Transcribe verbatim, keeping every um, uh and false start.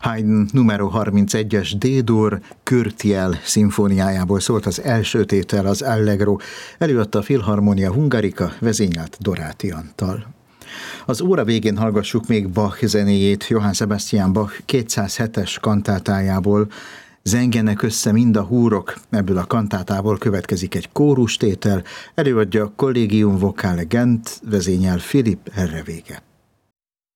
Haydn numero harmincegyes D-dur Kürtjel szimfóniájából szólt az első tétel, az Allegro. Előadta a Philharmonia Hungarica, vezényelt Doráti Antal. Az óra végén hallgassuk még Bach zenéjét, Johann Sebastian Bach kétszázhetes kantátájából. Zengenek össze mind a húrok, ebből a kantátából következik egy kórustétel, előadja Collegium Vocale Gent, vezényel Philipp Herreweghe.